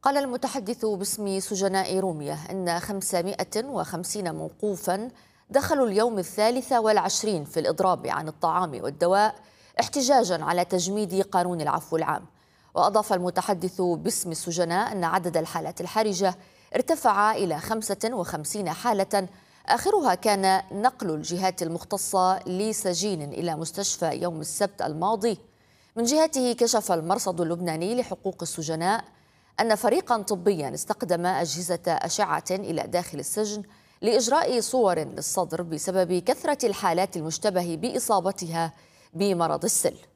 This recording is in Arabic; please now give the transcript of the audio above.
قال المتحدث باسم سجناء رومية إن 550 موقوفا دخلوا اليوم 23 في الإضراب عن الطعام والدواء احتجاجا على تجميد قانون العفو العام. وأضاف المتحدث باسم السجناء أن عدد الحالات الحرجة ارتفع إلى 55 حالة، آخرها كان نقل الجهات المختصة لسجين إلى مستشفى يوم السبت الماضي. من جهته كشف المرصد اللبناني لحقوق السجناء أن فريقا طبيا استخدم أجهزة أشعة إلى داخل السجن لإجراء صور للصدر بسبب كثرة الحالات المشتبه بإصابتها بمرض السل.